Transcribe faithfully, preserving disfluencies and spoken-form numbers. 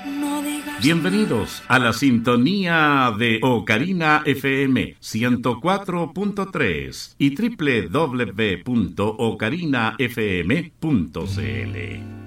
No digas Bienvenidos a la sintonía de Ocarina F M ciento cuatro punto tres y doble u doble u doble u punto ocarina f m punto c l.